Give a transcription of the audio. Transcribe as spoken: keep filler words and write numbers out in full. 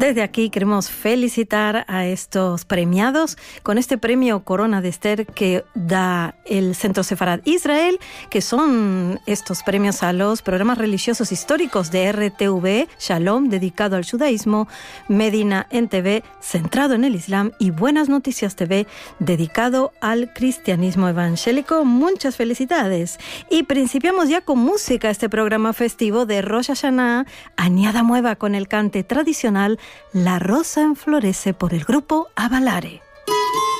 Desde aquí queremos felicitar a estos premiados con este premio Corona de Esther que da el Centro Sefarad Israel, que son estos premios a los programas religiosos históricos de R T V, Shalom, dedicado al judaísmo, Medina en T V, centrado en el Islam, y Buenas Noticias T V, dedicado al cristianismo evangélico. Muchas felicidades. Y principiamos ya con música este programa festivo de Rosh Hashanah, añada nueva con el cante tradicional La Rosa Enflorece, por el grupo Avalare.